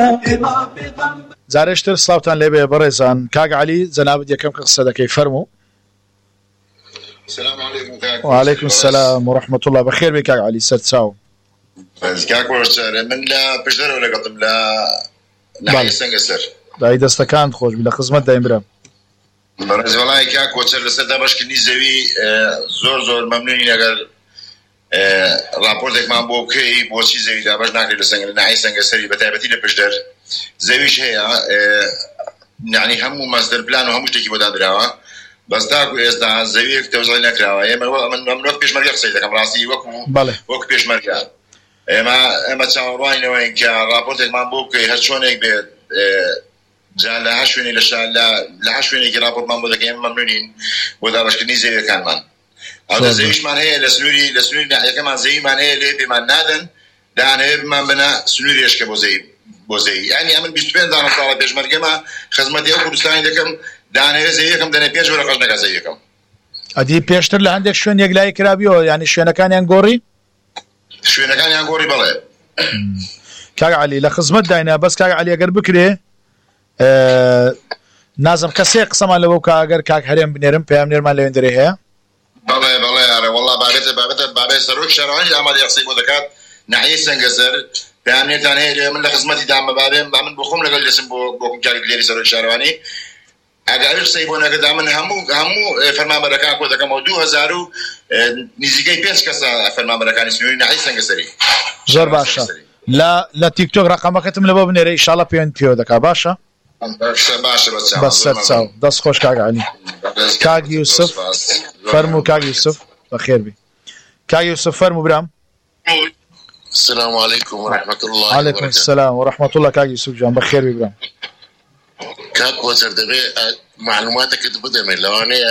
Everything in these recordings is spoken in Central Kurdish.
جارشتر سلاوتان لێبێ بەڕێزان کاک عەلی جەنابەت یەکەم قسە دەکەی فەرموو. السلام عليكم. وعليكم السلام ورحمة الله. بخير بك علي سرتساو. كاك ورسالة من لا بجدر ولا قطم لا نحي سنقسر داي دستكان خوش بلا خدمت دايم برام برز والله كاك وتر لسدا باش كني زوي زور ممنونين اگر راپورتك ما بوكي بوشي زوي دا باش ناكل لسنگ نحي سنقسر بتابتي لبجدر زويش هي يعني هم مصدر بلان وهم مشتكي بدان دراوا بس داكو استا زويك توزيع نكراوا يا من وقت بيش مريخ سيدك راسي وقت بيش مريخ اما تشاورين وين كان رابورتك ما بوكي هشونك ب جان لا هشوني لا هشوني رابورت ما بوكي ممنونين ودا باش كني زي كان مان هذا زيش مان هي لسنوري يا كمان زي مان هي اللي بمان نادن ده انا بمان بنا سنوري ايش بوزي يعني امن بيشبين دانا صار بيش مرجما خدمتي او كردستان دكم دانه زيكم دانه بيش ولا قشنه زيكم ادي بيشتر لعندك شلون يقلاي كرابيو يعني شنو كان ينقوري شنو كان ينقوري بلا كاك علي لخدمت داينا بس كاك علي اگر بكري نازم كسي قسم لو كاغر كاك هرم بنيرم بيام نيرمان لو اندري هي بلا والله بابت سروك شرعي عمل يحسب ذكات نحيي سنجسر بيام نيرتان هي من خدمتي دام بعدين بعمل بخوم لقل جسم بوكم جاري كليري سروك شرعاني اگر سيبونا كده من همو فرما امريكان كده كم 2000 نزيكاي بينس كسا فرما امريكان اسمه نحيي سنجسري زور باشا لا تيك توك رقمك كتم لبو بنيري ان شاء الله بينتيو دكا باشا بس تساو دس خوش كاك علي كاك يوسف فرمو كاك يوسف بخير بي كاك يوسف فرمو برام. السلام عليكم ورحمة الله وبركاته. عليكم السلام ورحمة الله كاك يوسف جان بخير بي برام. كاك وتر دبي معلوماتك تبدأ من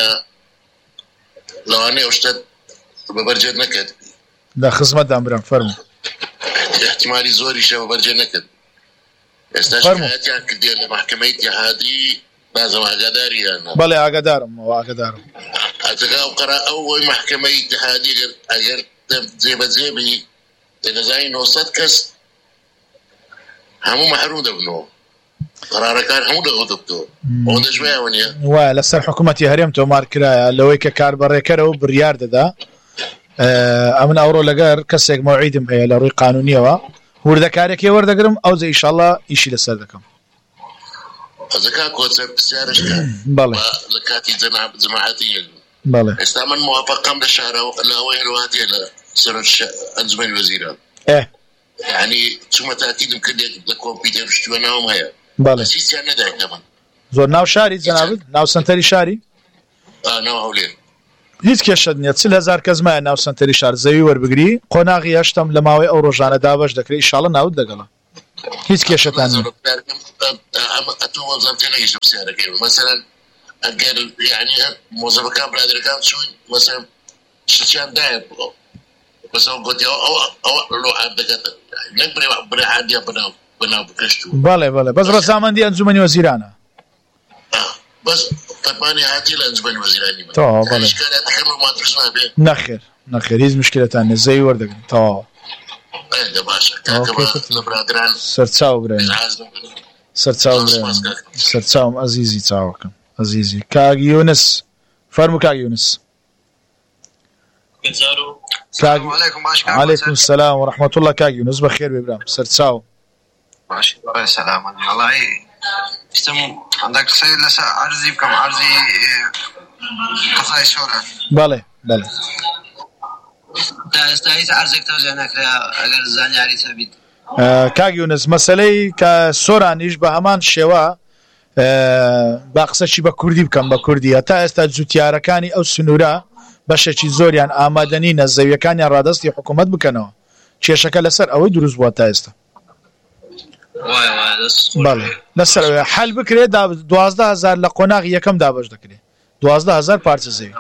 لو أنا أشتد ببرجر نكد لا خدمت دام برام فرمو احتمالي زوري شبه برجر نكد استشهاداتي عن كدير محكمتي هذه لازم أقداري أنا بلى أقدارم أتقاو قرأ أول محكمتي هذه أجر زيبي تنزاين وصدكس همو محرود ابنه قرار كان همو دغدبتو وده شويه ونيا ولا سر حكومتي هرمتو ماركرا لويك كار بريكرو بريار ده امن اورو لغار كسك موعدم هي لروي قانونيه ورده كارك يورده قرم او زي ان شاء الله يشيل السردكم ذكاء كوتر بسيارش بله لكاتي جماعتي بله استعمل موافقه من الشهر لا وين رواتي لا سر انجمن الوزير يعني ثم تاكيد يمكن الكمبيوتر اشتواناهم هي بله بس يعني ده كمان زور ناو شاري جناب ناو سنتري شاري ناو هولين هیچ کێشت نییە 40,000 کەس مایە ناو سنتەری شار زەوی وەربگری قۆناغی هەشتم لە ماوەی ئەو ڕۆژانە دابەش دەکرێت ئینشاڵڵا ناوت دەگەڵا هیچ کێشتان نییە مثلا اگر يعني موظف كان بلاد كان شو مثلا شتان داير بس هو قلت او لو عندك نقبل عادي بنا بكشتو بله بس رسامندی انجمنی وزیرانه بس طبعا هاتي لانجمن وزيراني طبعا بله اشكالات كانوا ما تسمع به نخير هیچ مشكلتان زي وردك طبعا ده باشا كما لبرادران سرچاو برای سرچاو عزیزی چاوکم عزیزی کاگ یونس فرمو کاگ یونس السلام عليكم باشا. عليكم السلام ورحمة الله كاج يونس بخير بإبراهيم سرتساو باشا السلام والله استمو عندك سيد لسا عرضي بكم عرضي قصاي سورة بله استعيد عرضك توزعناك اگر زانياري ثبت كاج يونس مسألة كسورانيش بهمان شوا باقصة شي بكردي بكم بكردي حتى استجوتياركاني أو سنورا بەشێکی زۆریان ئامادەنینە زەویەکانیان ڕادستی حکوومەت بکەنەوە کێشەکە لەسەر ئەوەی دروست بووە تا ئێستا لەسەر حل بکرێت 12,000 لە قۆناغی یەکەم دابەش دەکرێت 12,000 پارچە زەوی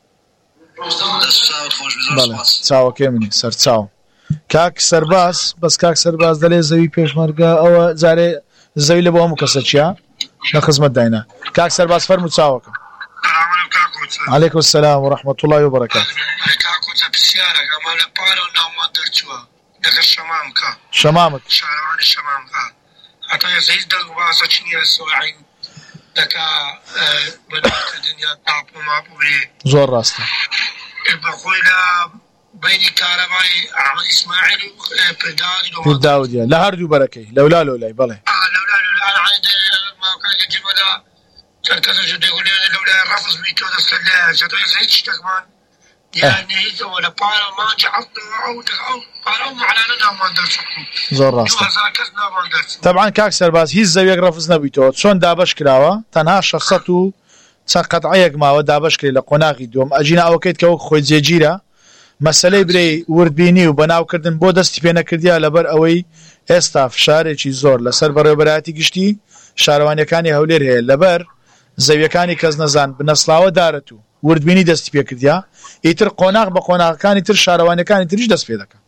چاوەکەی منی سەرچاو کاک سەرباز بەس کاک سەرباز دەڵێ زەوی پێشمەرگە ئەوە جارێ زەوی لە بۆ هەموو کەسە چیە لە خزمەت داینا کاک سەرباز فەرموو چاوەکەم عليكم السلام ورحمة الله وبركاته. كاكوتا بسيارة كمان بارو ناو ما درتوا دك الشمام كا شمامك شهروان الشمام كا حتى يزيد واسا چنيا سواعين دكا بنات الدنيا تعبوا ما بوري زۆر ڕاستە بخوينا بيني كهرباء عمل اسماعيل پیر داودیە لە هەردوو بەرەکەی لەولا لۆلای بەڵێ لولا انا عندي ما كان يجي ولا كذا جدي يقول لولا رفض ميتو دستلا جدو يزيد تكمان يعني ولا بارا ما جعلت او بارا معلنا ما درسكم زۆر ڕاستە طبعا کاک سەرباز هیچ زەویەک ڕەفز نەبوویتەوە چۆن دابەش کراوە تەنها 600 و چەند قەتعەیەک ماوە دابەش کرێ لە قۆناغی دووەم ئەجینە ئەوەکەیت کە وەک خۆی جێگیرە مەسەلەی برەی وردبینی و بەناوکردن بۆ دەستی پێ نەکردیا لەبەر ئەوەی ئێستا فشارێکی زۆر لەسەر بەڕێوەبەرایەتی گشتی شارەوانیەکانی هەولێر هەیە لەبەر زەویەکانی کەس نەزان بنەسڵاوە دارەت و وردبینی دەستی پێ کردیا ئیتر قۆناغ بە قۆناغەکانی تر شارەوانیەکانی تریش دەست پێ دەکەن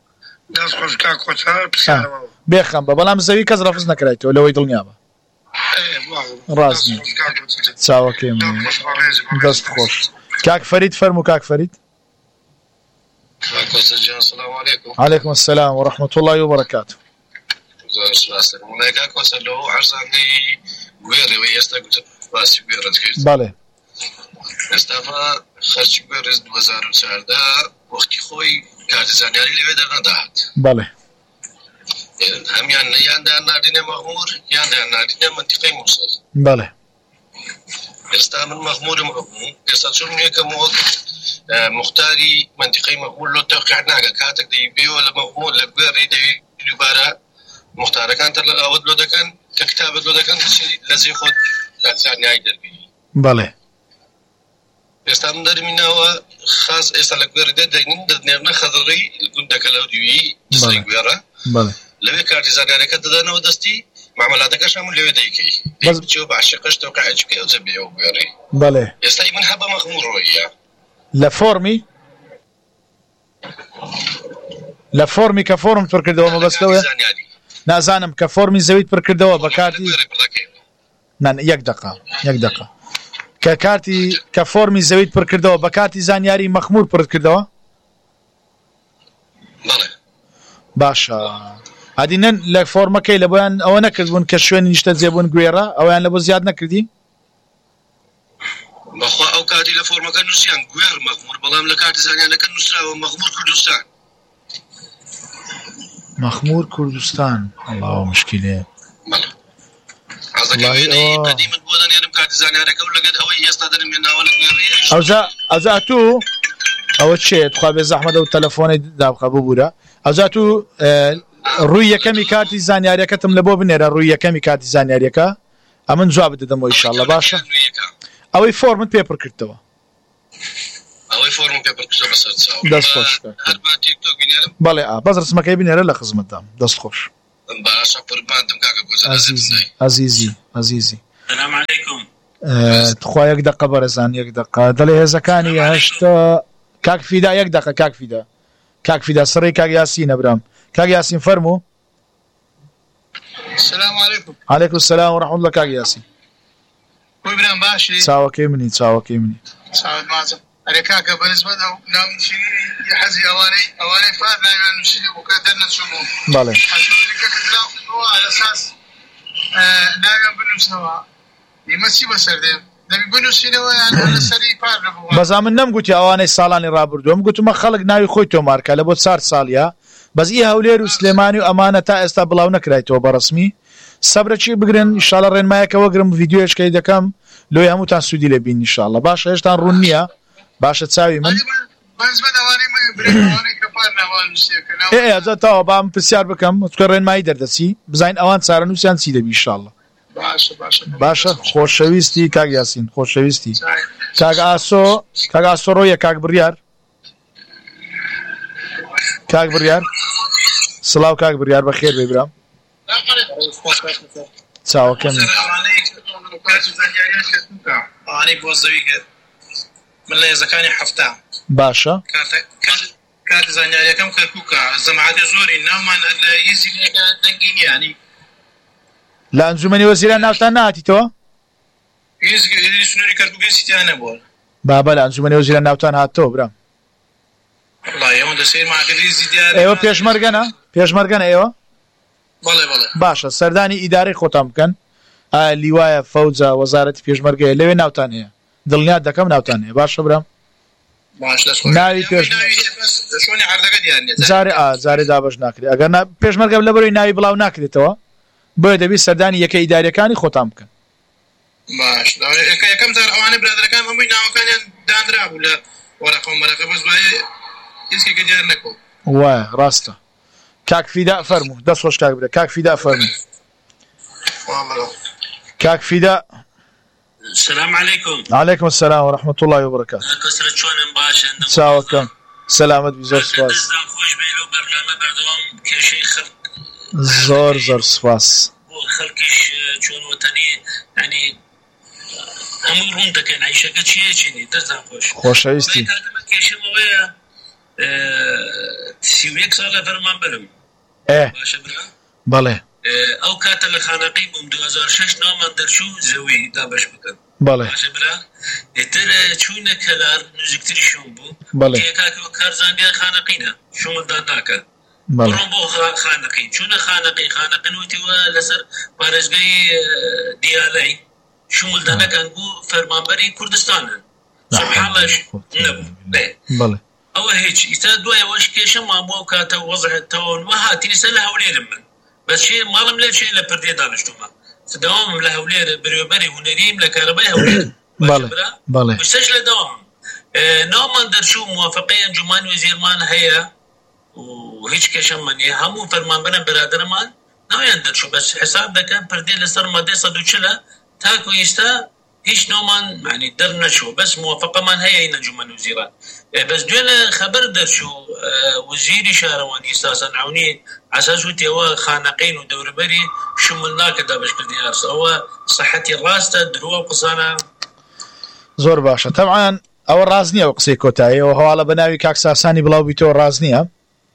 بێخەم بە بەڵام زەوی کەس ڕەفز نەکرایتەوە لەوەی دڵنیا بە ڕاست چاوەکەی دەست خۆش کاک فەرید فەرموو کاک فەرید السلام عليكم. عليكم السلام ورحمة الله وبركاته. بله. استفا خرج بيرز 2014 وقتی خوی کارت زانیاری لیو در نداد. بله. هم یان در نادین مغمور یان در نادین منطقه موصل. بله. استعمل مغمور استعمل يكم مختاري منطقي مغمور لو توقع ناقة كاتك دي بيو ولا مغمور لبقري دي دوباره مختار كانت الأود لو دكان ككتاب لو دكان لازم يخد لازم يعيد البي. بله. استعمل در منه هو خاص استعمل لبقري ده دين دنيرنا خضري كنت كلاو ديوي جسري بقرة. بله. لو كارت زانياري كتدانا ودستي معاملاتك شامل لو ديكي. بس بتشوف عشقش توقع عجبك أو زبيعه بقري. بله. يستعمل من هبة مغمور وياه. لە فۆرمی کە فۆرم پڕ کردەوە مەبەستەوە نازانم کە فۆرمی زەویت پڕ کردەوە بە کارتی یەک دقە کە کارتی کە فۆرمی زەویت پڕ کردەوە بە کارتی زانیاری مەخمور پڕ کردەوە باشە ئادینەن لە فۆرمەکەی لە بۆیان ئەوە نەکردبوون کە شوێنی نیشتە جێبوون گوێڕە ئەویان لە بۆ زیاد نەکردی بخوا او كاتي لفورما كان نسيان غير مغمور بلام لكاتي زانيان كان نسرا ومغمور كردستان مغمور كردستان الله مشكله الله قديم بودن يرم كاتي زانيان كول لقد هوي يستدر من اول اوزاتو او تشي تخوا بزحمه دو تليفوني دابخه بوبورا اوزاتو روي كمي كاتي زانيان كتم لبو بنيره روي كمي كاتي زانيان كا امن جواب ددمو ان شاء الله باشا ئەوەی فۆرمت پێ پڕ کردەوە ئەوەی فۆرم پێ پڕ کردەوە بەسەر چاو دەست خۆش بەڵێ بەس ڕسمەکەی بنێرە لە خزمەتدام دەست خۆش باشە قوربانتم کاکە عەزیزی سەلام عەلەیکوم تخوا یەک دقە بەرەزان یەک دقە دەڵێ هێزەکانی هەشتا کاک فیدا یەک دقە کاک فیدا سڕی کاک یاسینە برام کاک یاسین فەرموو السلام عليكم. عليكم السلام ورحمة الله كاك ياسين. ويبرام باشي. ساوكي مني. ساوت مازن. أريكاك بالنسبة له نام شيء يحزي أواني فاد لا يمشي وكذا نسمو. بالله. عشان كذا هو على أساس لا يبنو سوا. يمشي بسردهم. نبي بنو سينوا يعني على سري فاربوا. بس أمن نم قلت يا أواني سالاني رابردوم قلت ما خلق ناوي خويتو ماركا لبوت صار ساليا. بس إيه هولير وسليماني وأمانة تا استقبلوا نكرايتو برسمي. صبرتشي بقرن إن شاء الله رين ما يكوجرم فيديو إيش كيدا كم لو يهمو تنسودي لبين إن شاء الله باش إيش تنرونيا باش تساوي من. بس بدأ واني كفارنا وانشيك. إيه هذا تاو بام بسيار بكم تكررين ما يقدر تسي بزين أوان صارنو سيانسي لبي إن شاء الله. باشا خوشويستي كاك ياسين خوشويستي. كاك آسو رويا كاك بريار. كاك بريار. سلاو كاك بريار بخير بيبرام. ساو كم. أنا بوزوي كده. من اللي زكاني حفتا. باشا. كارت زانياري كم كركوكا زمعات زوري ناما لا يزي دنجيني يعني. لا أنزمني وزيران ناوتاناتي تو. يزي سنوري كركوكا سيتانا بول. بابا لا أنزمني وزيران ناوتانات تو برام. والله يوم ده سير مع كريزي ديار. أيوة بيش مرجنا أيوة. باشە سەردانی ئیدارەی خۆتان بکەن لیوایە فەوجە وەزارەتی پێشمەرگەیە لەوێ ناوتان هەیە دڵنیات دەکەم ناوتان هەیە باشە برام ناوی زارێ دابش ناکرێت ئەگەر پێشمەرگە لە بەرەوەی ناوی بڵاو ناکرێتەوە بۆیە دەبێت سەردانی یەکە ئیداریەکانی خۆتان بکەن باش یەکەم جار ئەوانەی برادەرەکان هەمووی ناوەکانیان دانرابوو لە وەرەقە و مەرەقە بەس وایە هیچکێکە دیار نەکەوت وایە ڕاستە کاک فیدا فەرموو دەست خۆش کاک برە کاک فیدا فەرموو كاك فداء السلام عليكم. عليكم السلام ورحمة الله وبركاته. كسرت شلون مباشر ساوكم سلامت بزور سپاس. خوش بيلو برنامج بردوام كشي خلق. زور سپاس. خلقش شلون وطني يعني أمورهم تكن عيشة كشيء شيء تزام خوش عيستي. كشي مويا سيويك صار فرمان برم. باشا بله. او كاتل خانقي بم 2006 نومان درشو زوي دابش بكن بله باشه بلا اتر چونه كلار نزكتري شون بو بله كاكو كارزانيا خانقينا شو مداناك بله بو خانقي چونه خانقي نوتي ولسر بارزگي ديالي شو مداناك انبو فرمانبري كردستان سبحان الله بله او هيك يتدوي وش كيش ما بو كاتا وضع التون وهاتي سلها وليل من بس شيء ما لم لا شيء لا بردي دانشتوما تداوم له ولير بريوبري ونريم لكهرباء ولير بله مستشفى دوام نومان درشو موافقين جمان وزير مان هيا وهيك كشمني همو فرمان بنا برادر مان نويان درشو بس حساب ده كان بردي لسر مادة صدوشلا تاكو يستا هيش نومان يعني درنا شو بس موافقة مان هيا هنا جمان وزيران بس دول خبر درشو وزيري شارواني اساسا عوني اساسو تيوا خانقين ودوربري شملناك دا باش كردي ارس هو صحتي راسته دروا قصانا زور باشا طبعا او رازنيه وقسي كوتاي وهو على بناوي كاك ساساني بلاو بيتو رازنيه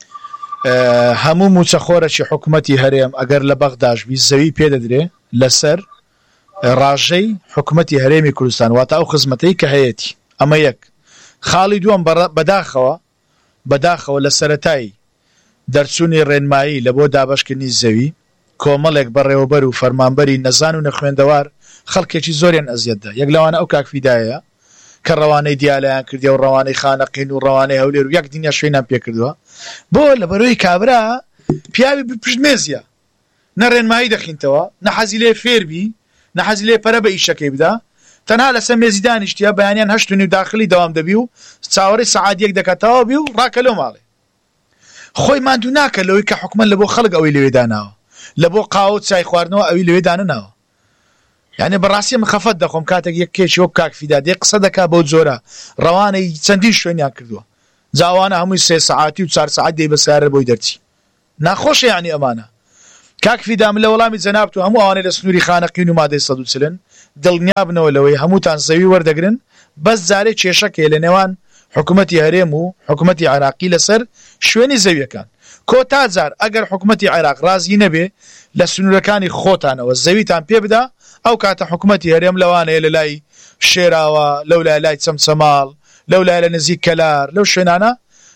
همو موچخوره شي حكومتي هريم اگر لبغداش بي زوي بيددري لسر راجي حكومتي هريمي كردستان واتا او خدمتي كهيتي اما يك خاڵی دووەم بەداخەوە لە سەرەتایی دەرچوونی ڕێنمایی لە بۆ دابەشکردنی زەوی کۆمەڵێک بەڕێوەبەر و فەرمانبەری نەزان و نەخوێندەوار خەڵکێکی زۆریان ئەزیەتدا یەک لەوانە ئەو کاک فیدایە کە ڕەوانەی دیالەیان کردی و ڕەوانەی خانەقین و ڕەوانەی هەولێر و یەک دنیا شوێنیان پێکردووە بۆ لە بەرۆی کابرا پیاوی پشتمێزیە نە ڕێنمایی دەخینتەوە نە حەزی لێ فێربی نە حەزی لێ پەرە بە ئیشەکەی بدا تەنها لەسەر مێزی دانیشتیە بەیانیان 8 داخلی دەوام دەبی و چاوەڕێی سەعات 1 دەکاتەوە بی و ڕاکە لەو ماڵێ خۆی ماندوو ناکە لەوەی کە حکومەت لە بۆ خەڵک ئەوەی لەوێ داناوە لە بۆ قاوە چای خواردنەوە ئەوی لەوێ دانناوە یعنی بەڕاستی مخەفەت دەخۆم کاتێک یەک کێشی وەک کاک فیدا دێ قسە دەکا بەو جۆرە ڕەوانەی چەندی شوێنیان کردووە جاوانە هەمووی 3 ساعتی و 4 ساعت دەی بەسیارە بۆی دەرچی ناخۆشە یعنی ئەمانە کاک فیدا من لە وەڵامی جەنابەت و هەموو ئەوانەی لە سنووری خانەقین و مادەی 140 دڵنیا بنەوە لەوەی هەمووتان زەوی وەردەگرن بەس جارێ کێشەکەیە لە نێوان حکومەتی هەرێم و حکومەتی عێراقی لەسەر شوێنی زەویەکان کۆتا جار ئەگەر حکومەتی عێراق ڕازی نەبێ لە سنوورەکانی خۆتانەوە زەویتان پێ بدا ئەو کاتە حکومەتی هەرێم لەوانەیە لە لای شێراوە لەو لای چەمچەماڵ لەو لای لە نزیک کەلار لەو شوێنانە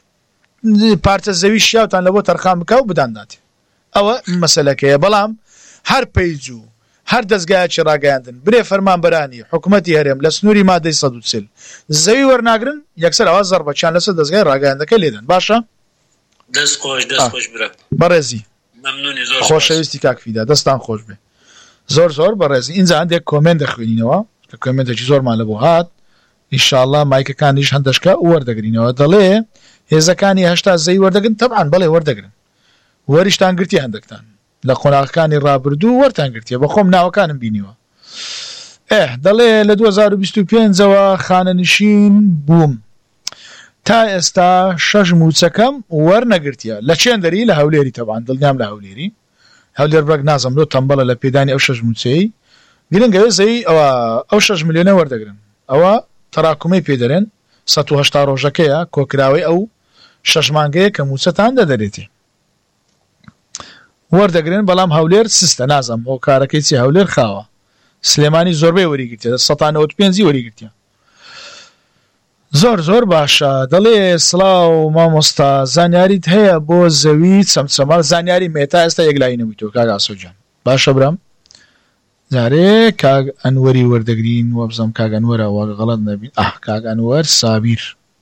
پارچە زەوی شیاوتان لە بۆ تەرخان بکە و بدانداتێ ئەوە مەسەلەکەیە بەڵام هەر پەیج و هەر دەستگایەکی ڕاگەیاندن برێ فەرمانبەرانی حکومەتی هەرێم لە سنووری مادەی 140 زەوی وەرناگرن یەکسەر ئەوە زەربەچیان لەسەر دەستگای ڕاگەیاندەکە لێدەن باشە دەست خۆش برا بەڕێزی مەمنونی زۆر خۆشەویستی کاک فیدا دەستان خۆش بێ زۆر بەڕێزی اینجا هەندێک کۆمنت دەخوێنینەوە کە کۆمنتێکی زۆرمان لە بۆ هات ئینشاءالله مایکەکانیش هەندەشکە وەردەگرینەوە دەڵێ هێزەکانی 80 زەوی وەردەگرن تەبعاً بەڵێ وەردەگرن وەریشتان گرتی هەندێکتان لە قۆناغەکانی ڕابردوو وەرتان گرتیە بە خۆم ناوەکانم بینیوە دەڵێ لە 2025ەوە خانەنشین بووم تا ئێستا 6 موچەکەم وەرنەگرتیە لە چێندەری لە هەولێری تەبعاً دڵنیام لە هەولێری هەولێر بڕێک نازم لۆ تەمبەڵە لە پێدانی ئەو 6 موچەی گرنگەوێ زەوی ئەو 6 ملیۆنە وەردەگرن ئەوە تەراکومەی پێدەرێن 180 ڕۆژەکەیە کۆکراوەی ئەو 6 مانگەیە کە موچەتان دەدەرێتی وەردەگرن بەڵام هەولێر سستە نازم ئەو کارەکەی چی هەولێر خاوە سلێمانی زۆربەی وەریگرتێ 195 وەریگرتیە زۆر باشە. دەڵێ سڵاو مامۆستا، زانیاریت هەیە بۆ زەوی چەمچەمە؟ زانیاری مێتا ئێستا یەکلایی نەبوویتەوە کاک ئاسۆجان. باشە برام، جارێ کاک ئەنوەری وەردەگرین وە بزەم کاک ئەنوەرە وا غەڵەت نەبین. کاک ئەنوەر سابیر.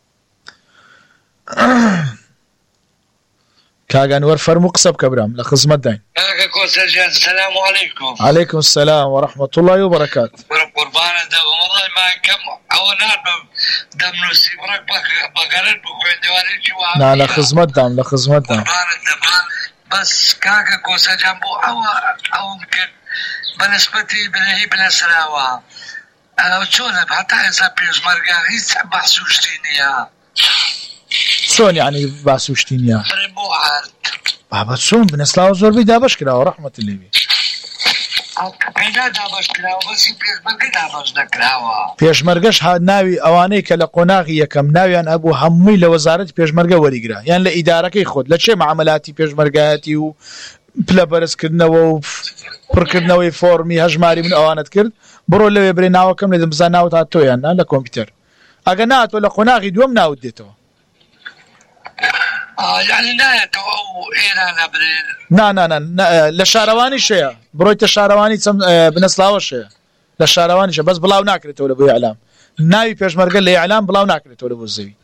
کاک ئەنوەر فەرموو قسە بکە برام، لە خزمەت داین. کاکە کۆسەرجان سەلام عەلەیکوم. عەلەیکم سەلام وەڕەحمەت الله وبەرەکات. قوربانە دەبم وەڵی مان کەم ئەوە نابم دەمنووسی بڕێک بەگەرت بخوێن دێوانێکی وا نا لە خزمەت دام لە خزمەت دام. قوربانت دەبم بەس کاکە کۆسەرجان بۆ ئەوم کرد بەنسبەتی بنەهی بنە سراوە چۆنە هەتا ئێستا پێشمەرگە هیچ بەحس و شتی نییە. چۆن یعنی باس و شتی نییە؟ بۆ عارد بابەت چۆن بنەسلاوە زۆربەی دابەش کراوە ڕەحمەت لێبێ. پێدا دابەش کراوە بەسی پێشمەرگە دابەش نەکراوە. پێشمەرگەش ناوی ئەوانەی کە لە قۆناغی یەکەم ناویان ئەبوو هەمووی لە وەزارەتی پێشمەرگە وەریگرا، یان لە ئیدارەکەی خۆت لە چێ معاملاتی پێشمەرگایەتی و پلە بەرزکردنەوە و پڕکردنەوەی فۆرمی هەژماری من ئەوانت کرد، بڕۆ لەوێ برێ ناوەکەم لێ دەمزان ناوت هاتۆیان نا لە کۆمپیوتەر. ئەگە ناتۆ لە قۆناغی دووەم ناوت دێتەوە. یعنی نایەتەوە ئەو ئێرانە برێن؟ نا لە شارەوانی شەیە، بڕۆیتە شارەوانی بنەسلاوە شەیە، لە شارەوانی شە بەس بڵاو ناکرێتەوە لە بۆ ئیعلام. ناوی پێشمەرگە لە ئیعلام بڵاو ناکرێتەوە لە بۆ زەوی.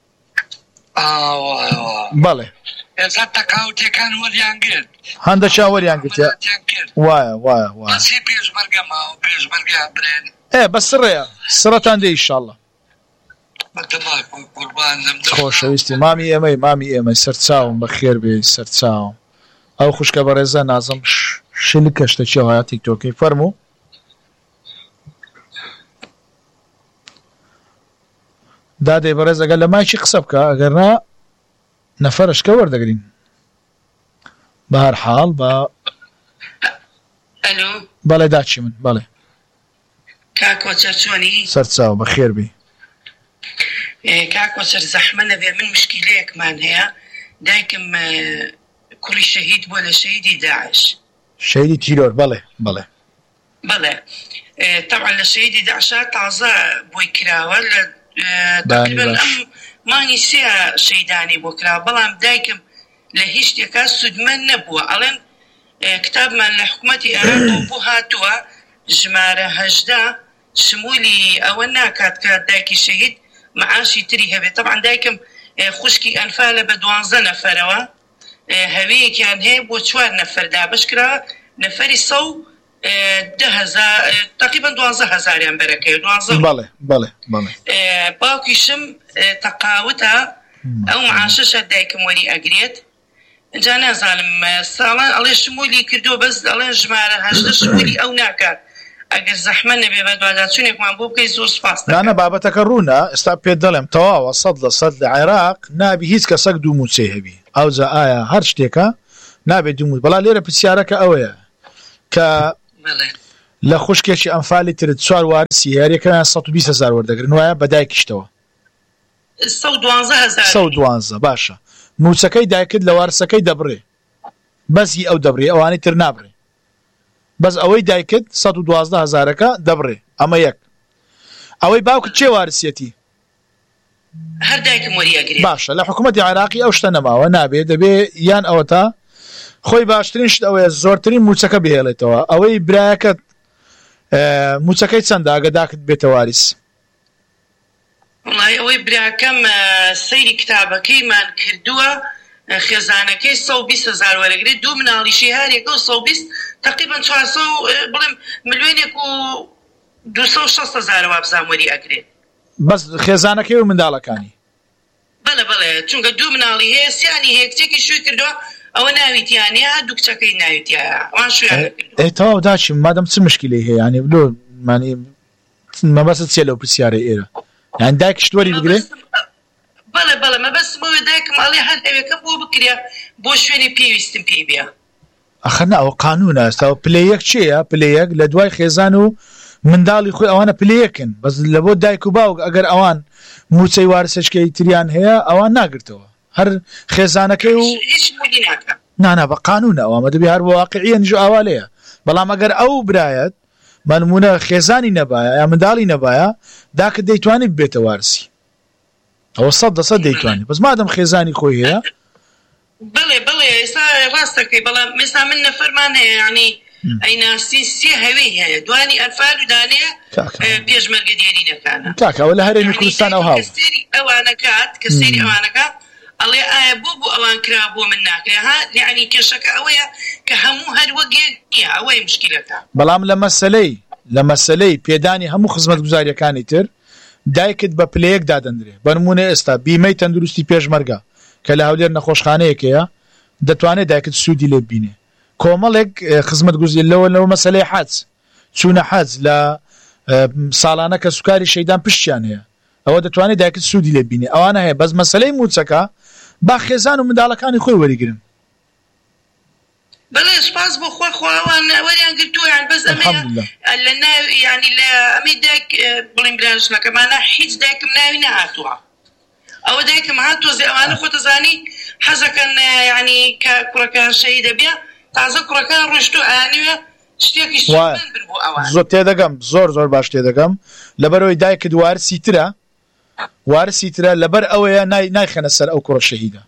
بەڵێ ئێستا تەقاوتەکان وەریان گرت، هەندێکیان وەریان گرتیا. وایە بەسی پێشمەرگە ماوە پێشمەرگە برێن. بە سڕەیە سڕەتان دێ ئینشاڵڵا. خۆشەویستی مامی ئێمەی سەرچاوم بەخێر بێ سەرچاوم. ئەو خوشکە بەڕێزە نازم شلک کەشتەکی هەیە تیکتۆکی فەرموو. دادێ بەڕێز ئەگەر لە مایکی قسە بکە، ئەگەر نا نەفەرشکە وەردەگرین. بە هەر حاڵ بەڵێ داچی من بەڵێ کاکۆچەر چۆنی؟ سەرچاو بەخێر بێ. کاکۆچەر زەحمە نەبێ، من مشکیلەیەکمان هەیە، دایکم کوڕی شەهید بووە لە شەهیدی داعش. شەهیدی تیرۆر؟ بەڵێ طبعا لە شەهیدی داعشا تازە بۆی کراوە لە تقریبا ئەم مانگی سێ شەیدانی بۆ کراوە، بەڵام دایکم لە هیچ شتێکا سودمەند نەبووە. ئەڵێن کتابمان لە حکوومەتی ئێران بۆ هاتووە ژمارە 18 شمولی ئەوە ناکات کە دایکی شەهید معاشی تری هەبێت. طبعا دایکم خوشکی ئەنفالە بە 12 نەفەرەوە، هەوەیەکیان هەیە بۆ 4 نەفەر دابش کراوە، نەفەری 110,000 تقریبا 12,000یان بەرەکەی 12. بەڵێ باوکیشم تەقاوتە ئەو معاشەشە دایکم وەری ئەگرێت. اینجا نازانم ساڵان ئەڵێ شمولی کردو بەس ئەڵێن ژمارە 18 شمولی ئەو ناکات. ئەگەر زەحمە نەبێ بە دواداچوونێکمان بۆ بکەی زۆر سپاس دەکەم. نانە بابەتەکە ڕوونە، ئێستا پێت دەڵێم تەواوە 100% لە عێراق نابی هیچ کەسەک دوو موچەی هەبی. ئەوجا ئایا هەر شتێکە نابێت دوو موچ؟ بەڵام لێرە پرسیارەکە ئەوەیە کە لە خوشکێکی ئەنفالی ترت 4 وارسی هەرێکەیان 120,000 وەردەگرن، وایە بە دایکیشتەوە 112,000. باشە موچەکەی دایکت لە وارسەکەی دەبڕێ، بەسی ئەو دەبڕێ، ئەوانی تر نابڕێ، بەس ئەوەی دایکت 112,000ەکە دەبڕێ. ئەمە یەک. ئەوەی باوکت چێ وارسیەتی؟ هەر دایکم وەری ئەگرێت. باشە لە حکوومەتی عێراقی ئەو شتە نەماوە، نابێت دەبێ یان ئەوە تا خۆی باشترین شت ئەوەیە زۆرترین موچەکە بهێڵێتەوە. ئەوەی برایەکەت موچەکەی چەندە ئەگە داکت بێتە واریس؟ وڵای ئەوەی براکەم سەیری کتابەکەیمان کردووە، خێزانەکەی 120,000 وەرەگرێت، دوو مناڵیشی هەرێکە و 120 تقریبا 400 بڵێم ملیۆنێک و 260,000 وابزان وەری ئەگرێت. بەس خێزانەکەی و منداڵەکانی؟ بەڵێ چونکە دوو مناڵی هەیە، سیانی هەیە، کچێکی شووی کردووە، ئەوە ناویتیانە، دوو کچەکەی ناویتیایە، ئەوان شویان کردووە. تەواو داچی مادەم چ مشکلەی هەیە؟ ینی بلۆ مانی مەبەست چێ لەو پرسیارە ئێرە؟ یان دایکشت وەری بگرێ؟ بەڵێ مەبەستمەوەی دایکم ئەڵێ هەر هەوێکەم بۆ بکرێ بۆ شوێنی پێویستم پێی بێ. ئەخە ئەوە قانونە. ئێستا پلەیەک چییە؟ پلەیەک لە دوای خێزان و منداڵی خۆی ئەوانە پلەیەکن، بەس لە بۆ دایک و باوک ئەگەر ئەوان موچەی وارسەشکەی تریان هەیە ئەوان ناگرتەوە، هەر خێزانەکەی و نانا بە قانونە ئەوە دەبێ هەر بە واقعیە نژ ئاوالەیە. بەڵام ئەگەر ئەو برایەت بەنمونە خێزانی نەبایە یا منداڵی نەبایە داکت دەیتوانێت بێتە وارسی. ئەوە 100% دەیتوانێت بەس مادەم خێزانی خۆی هەیە بڵێ ئێستا ڕاستەکەی بەڵام ئێستا من نەفەرمان هەیە یعنی ئەیناسی سێ هەوەی هەیە دوانی ئەنفال و دانەیە پێشمەرگە دیێرینەکانە کاکە ئەوە لە هەرێمی کوردستان ئەو هاو کە سێری ئەوانەکات ئەڵێ ئایا بۆ ئەوان کرا بۆ من ناکرێ ها یعنی کێشەکە ئەوەیە کە هەموو هەر وەگێ نییە ئەوەی مشکلەکە بەڵام لە مەسەلەی پێدانی هەموو خزمەت گوزاریەکانی تر دایکت بە پلەیەک دادەندرێ بەنمونە ئێستا بیمەی تەندروستی پێشمەرگە کە لە هەولێر نەخۆشخانەیەکەیە دەتوانێت دایکت سوودی لێ ببینێ کۆمەڵێک خزمەت گوزی لەوە مەسەلەی حەج چوونە حەج لە ساڵانە کە سوکاری شەیدان پشتیان هەیە ئەوە دەتوانێت دایکت سوودی لێ ببینێ ئەوانە هەیە بەس مەسەلەی موچەکە با خێزان و منداڵەکانی خۆی وەریگرن بەڵێ سپاس بۆ خواوان وەریان گرتوویان بەس ئەمە لە ناو ینی لە ئەمەی دایک بڵین برانشنەکەمانە هیچ دایکم ناوی نەهاتووە ئەوە دایکم هاتووە ئەوانە خۆتەزانی حەزەکەن ینی کە کوڕەکان شەهید دەبێ تازە کوڕەکان ڕۆشتو ئانوێ شتێکی سوودمەند بن بۆ ئەوان زۆر تێدەگەم زۆر باش تێدەگەم لەبەرەوەی دایکت وارسی ترە لەبەر ئەوەیە نایخەنە سەر ئەو کوڕە شەهیدە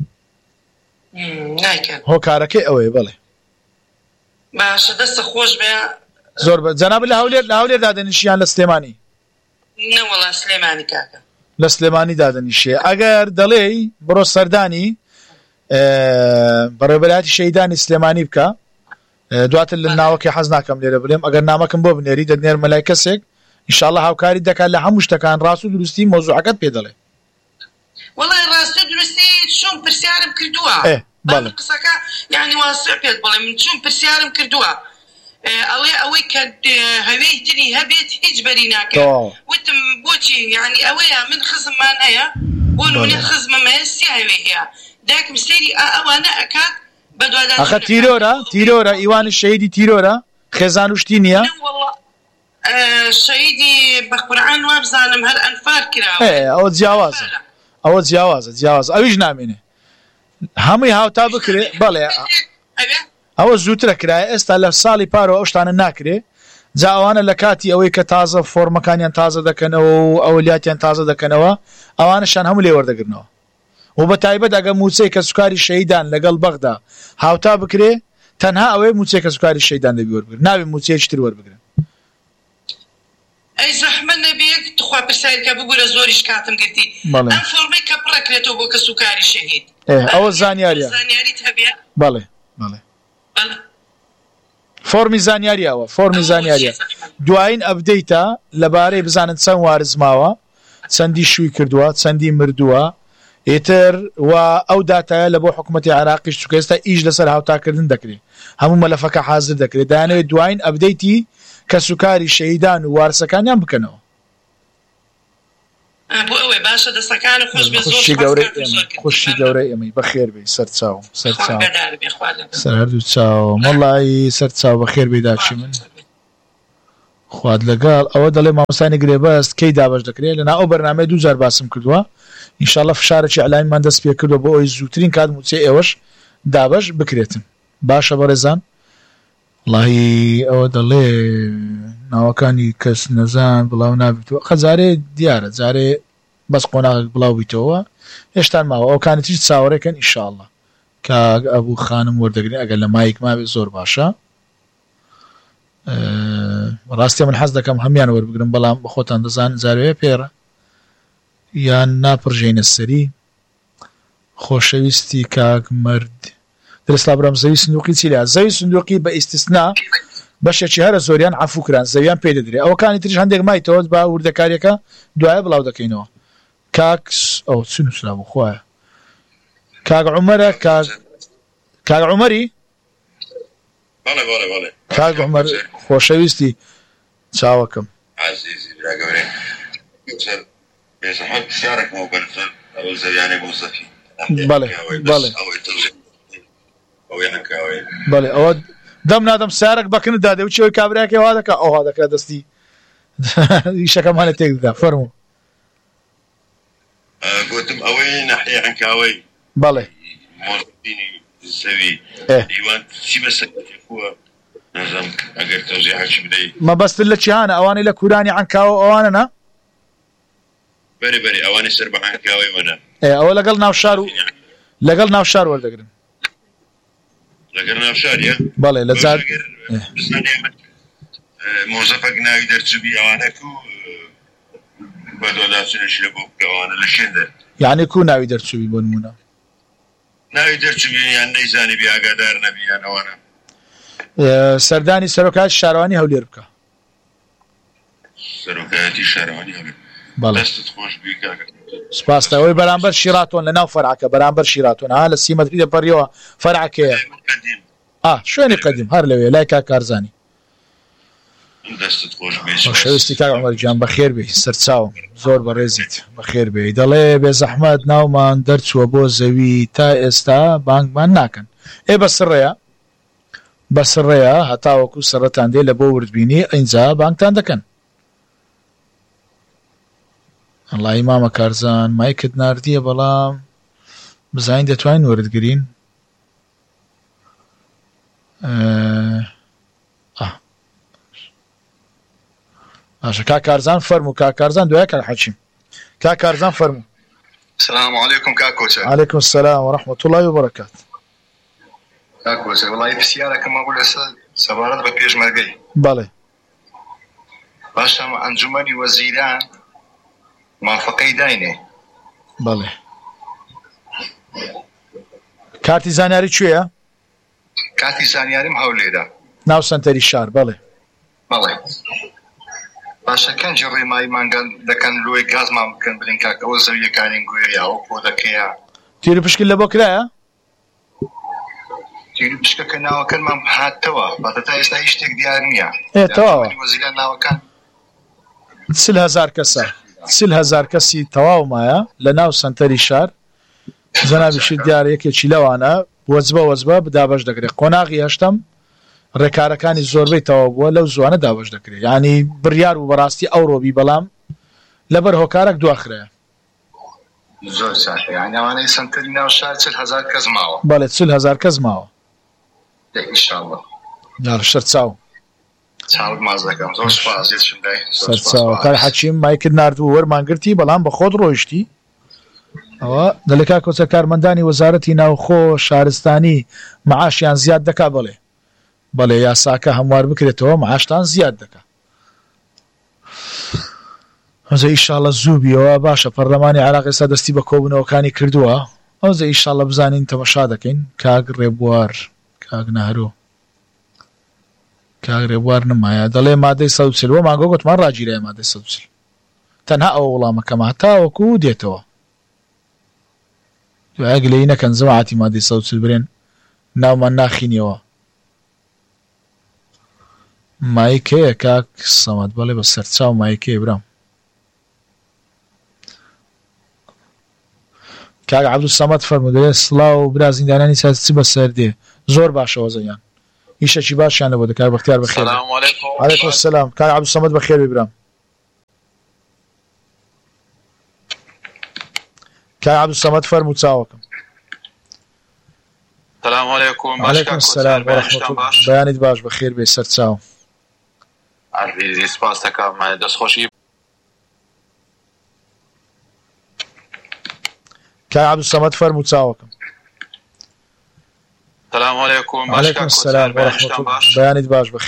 هۆکارەکەی ئەوەیە بڵێ باشە دەستە خۆش بێ زۆر جەناب لە هەولێر دادەنیشیان لە سلێمانی نەوەڵا سلێمانی کاکە لە سلێمانی دادەنیشێ ئەگەر دەڵێی بڕۆ سەردانی بەڕێوەبەرایەتی شەهیدانی سلێمانی بکە دواتر لە ناوەکەی حەز ناکەم لێرە بڵێم ئەگەر نامەکەم بۆ بنێری دەنێرمە لای کەسێک ئینشاءالله هاوکاری دەکات لە هەموو شتەکان ڕاست و دروستی مۆزوعەکەت پێ دەڵێ وەڵای ڕاست و دروستی چۆن پرسیارم کردووە قسەکە یعنی واسع پێت بڵێ من چۆن پرسیارم کردووە ئەوەی کە هەوێی تری هەبێت هیچ بەری ناکەم وتم بۆچی یعنی ئەوەیە من خزممان هەیە بۆ نمونە خزمم هەیە سێ هەوێ هەیە دایکم سەیری ئەوانە ئەکات بەدوادان ئەخە تیرۆرە ئیوانی شەهیدی تیرۆرە خێزان و شتی نییە شەهیدی بە قورعان وابزانم هەر ئەنفال کراوە ئەوە جیاوازە ئەویش نامێنێ هەمووی هاوتا بکرێ بەڵێ ئەوە زووترە کرایە ئێستا لە ساڵی پارەوە ئەو شتانە ناکرێ جا ئەوانە لە کاتی ئەوەی کە تازە فۆرمەکانیان تازە دەکەنەوە و ئەولیاتیان تازە دەکەنەوە ئەوانەشان هەموو لێ وەردەگرنەوە و بە تایبەت ئەگە موچەی کە سوکاری شەهیدان لەگەڵ بەغدا هاوتا بکرێ تەنها ئەوەی موچەی کە سوکاری شەهیدان دەبی وەربگرن ناوی موچەیەکی تر وەربگرن ئەی زەحمەت نەبێت تخوا پرسیارکە ببوورە زۆریش کاتم گرتی ئەم فۆرمەی کە پڕەکرێتەوە بۆ کە سوکاری شەهید ئەوە زانیاریە زانیاریت هەبێ بەڵێ فۆرمی زانیاریە دوایین ئەپدەیتە لەبارەی بزانن چەند وارز ماوە چەندی شووی کردووە چەندی مردووە ئیتر و ئەو داتایە لە بۆ حکوومەتی عراقیش چووکە ئێستا ئیش لەسەر هاوتاکردن دەکرێت هەموو مەلەفەکە حازر دەکرێت دایانەوێت دوایین ئەپدەیتی کە سوکاری شەهیدان و وارسەکانیان بکەنەوە بۆ ئەوەی باشە دەستەکان خۆش بێ خۆشی گەورەی ئەمەی بەخێر بێ سەر هەردوو چاو مەڵایی سەر چاو بەخێر بێ داچی من خواد لەگەڵ ئەوە دەڵێ مامۆستانی گرێبەست کەی دابش دەکرێت لەنا ئەو بەرنامەی 2000 باسم کردووە ئینشاءالله فشارێکی ئەلامیمان دەست پێ کردووە بۆ ئەوی زووترین کات موچەی ئێوەش دابش بکرێتن باشە بەڕێزان وڵاهی ئەوە دەڵێ ناوەکانی کەس نەزان بڵاو نابیتەوە خەجارێ دیارە جارێ بەس قۆناغێک بڵاو بیتەوە هێشتان ماوە ئەوکانێتیش چاوەڕێکەن ئینشاءالله کە ئەبوو خانم وەردەگرێت ئەگەر لە مایک مابێت زۆر باشە ڕاستی من حەز دەکەم هەمیان وەربگرم بەڵام بە خۆتان دەزان جارێ پێرە یان ناپڕژێنە سەری خۆشەویستی کاک مرد درست لابرام زەوی سندوقی چیلە زەوی سندوقی بە ئیستیسنا بەشێکی هەرە زۆریان عەفو کران زەویان پێ دەدرێت ئەوەکانی تریش هەندێک مایتەوە با وردەکاریەکە دوایە بڵاو دەکەینەوە کاک ئەو چ نووسرا بوو خوایە کاک عومەرە کاک عومەری کاک عومەر خۆشەویستی چاوەکەم عزیزی براگەورێ بێزەحەت پرسیارێکمەوە بەرزن ئەوە زەویانەی بۆ زەفی بەڵێ ئەوە دەم نادەم سارێک بەکنت دادێ و چێوەی کابراکێ وا دەکە ئەوها دەکات دەستی ئیشەکەمانە تێک دەدا فەرموو گوتم ئەوەی ناحیە عەنکاوەی بەڵێ مۆزبینی زەوی دیوان چی بەسەرکووە نەزەم ئەگەر تەوزیحەکی بدەیت مەبەستن لە چیانە ئەوانەی لە کورانی عەنکاوە ئەوانە نا بەری ئەوانەی سەربەحانکاوی وەنە ئەوە لەگەڵ ناوشار و لەگەڵ ناوشار وەردەگرن لەگەڵ ناوشاریە بەڵێ لە جار مۆزەفەک ناوی دەرچوبی ئەوانەک و بەدۆداچنشی لە بۆ بکەوانە لە شێندە یعنی کو ناوی دەرچووی بۆ نمونە ناوی دەرچوبی یان نەیزانی بێ ئاگادار نەبی یان ئەوانە سەردانی سەرۆکات شارەوانی هەولێر بکە سەرۆکایەتی شارەوانی هەولێر بەڵێ دەستت خۆش بی کاکە سپاسەوەی بەرامبەر شیراتۆن لە ناو فەرعەکە بەرامبەر شیراتۆن ها لە سیمەتری دەپەڕیەوە فەرعەکەیە شوێنی قەدیم هەر لەوێ لای کاکارزانی دەستت خۆش بێ شەویستی کاک عومەر گیان بەخێر بێ سەرچاو زۆر بەڕێزیت بەخێر بێ دەڵێ بێ زەحمەت ناومان دەرچووە بۆ زەوی تا ئێستا بانگمان ناکەن بە سڕێیە هەتاوەکو سەرەتان دێ لە بۆ وردبینی ئەینجا بانگتان دەکەن ئەڵڵای مامە کارزان مایکت ناردیە بەڵام بزانین دەتوانین وردگرین باشە کاکارزان فەرموو کاکارزان دوای کار حەچیم کاکارزان فەرموو السلام عليكم كاكوشا عليكم السلام ورحمة الله وبركاته كاكوشا والله بسيارة كما أقول سبارات ببيش مرقي بله باشا أنجمني وزيران موافقي داينه بله کارتی زانیاری کوێیە؟ کاتی زانیاریم هەولێرە ناو سنتەری شار بله باشە کەنجی ڕێماییمانگەن دەکەن لۆی گازمان بکەن بڵین کاکە ئەوە زەویەکانین گوێریا ئەو کۆدەکەیە تیری پشکل لە بۆ کرایە؟ تیری پشکەکە ناوەکەنمان هاتەوە بەتە تا ئێستا هیچ شتێک دیار نییە تەواوە وەزیران ناوەکان 40,000 کەسە 40,000 کەسی تەواومایە لە ناو سنتەری شار جەنابیشی دیارە یەکێکی لەوانە وەجبە بدابەش دەکرێت قۆناغی هەشتم ڕێکارەکانی زۆربەی تەواو بووە لەو زوانە دابەش دەکرێت ینی بڕیار و بەڕاستی ئەوڕۆبی بەڵام لەبەر هۆکارێک دواخرەیە زۆر ساحی یانەوانەی سنتەری ناو شار 40,000 کەس ماوە بەڵێ 40,000 کەس ماوە ئینشاءالله یاڕشتر چاو چاوت ماز دەکەم زۆر سوپاس یەتشندای سەرچاو کار حەچیم مایکرد ناردوو وەرمانگرتی بەڵام بە خۆت ڕۆیشتی ئەوە دەلێکا کۆچە کارمەندانی وەزارەتی ناوخۆ شارستانی معاشیان زیاد دەکا بەڵێ یاساکە هەموار بکرێتەوە معاشتان زیاد دەکا ئەوزە ئیشاڵە زوو بیەوە باشە پەرلەمانی عێراق ئێستا دەستی بە کۆبوونەوەکانی کردووە ئەوزە ئیشاڵە بزانین تەمەشا دەکەین کاک ڕێبوار کاک نارۆ کاک ڕێبوار نمایە دەڵێ مادەی 140 وە ماگۆ گوتمان ڕاگیرەیە مادەی 140 تەنها ئەوە وەڵامەکەمە هەتاوەکو دێتەوە دوای گلەی نەکەن زەماعەتی مادەی 140 برێن ناومان ناخینیەوە مایکەیە کاک سەمەد بەڵێ بە سەرچاو مایکەیە برام کاک عەبدولسەمەد فەرموو دەڵێ سڵاو برا زیندانانی چی بەسەر دێ زۆر باشەوە زەیان ئیشەکی باشیان لەبۆ دەکات بەختیار بەخێر السلام علیکم عەلەیکوم السلام کاک عەبدولسەمەد بەخێر بێ برام کاک عەبدولسەمەد فەرموو چاوەکەم السلام علیکم عەلەیکوم السلام وەرەحمەتوڵڵاه بەیانیت باش بەخێر بێ سەرچاو عزیزی سپاس دەکەم دەستخۆشی کاک عەبدولسەمەد فەرموو چاوەکەم السلام علیکم عەلەیکوم السلام وەرەحمەتوڵڵاه بەیانیت باش بەخێر